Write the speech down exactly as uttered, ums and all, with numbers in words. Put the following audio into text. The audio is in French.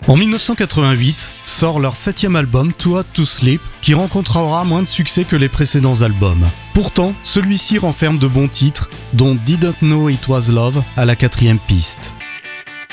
En dix-neuf cent quatre-vingt-huit, sort leur septième album Too Hot to Sleep, qui rencontrera moins de succès que les précédents albums. Pourtant, celui-ci renferme de bons titres, dont Didn't Know It Was Love à la quatrième piste.